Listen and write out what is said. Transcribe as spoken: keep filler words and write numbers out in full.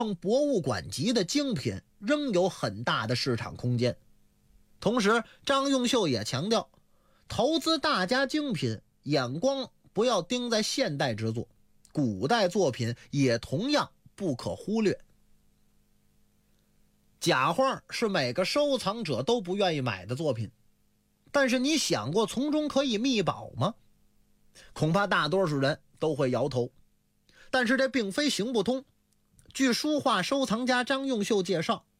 博物馆级的精品仍有很大的市场空间。同时，张用秀也强调，投资大家精品，眼光不要盯在现代之作，古代作品也同样不可忽略。假画是每个收藏者都不愿意买的作品，但是你想过从中可以觅宝吗？恐怕大多数人都会摇头。但是这并非行不通。据书画收藏家张用秀介绍，